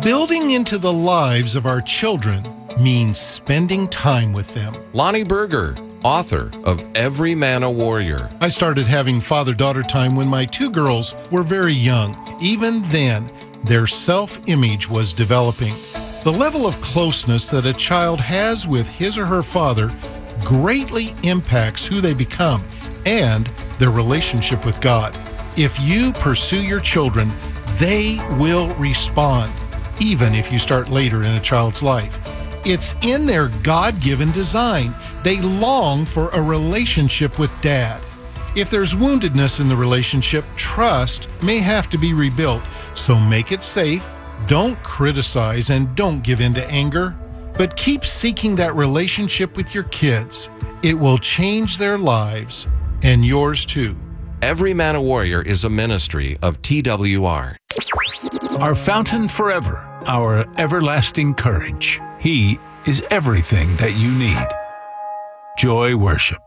Building into the lives of our children means spending time with them. Lonnie Berger, author of Every Man a Warrior. I started having father-daughter time when my two girls were very young. Even then, their self-image was developing. The level of closeness that a child has with his or her father greatly impacts who they become and their relationship with God. If you pursue your children, they will respond, even if you start later in a child's life. It's in their God-given design. They long for a relationship with Dad. If there's woundedness in the relationship, trust may have to be rebuilt. So make it safe, don't criticize, and don't give in to anger. But keep seeking that relationship with your kids. It will change their lives, and yours too. Every Man a Warrior is a ministry of TWR. Our fountain forever, our everlasting courage. He is everything that you need. Joy Worship.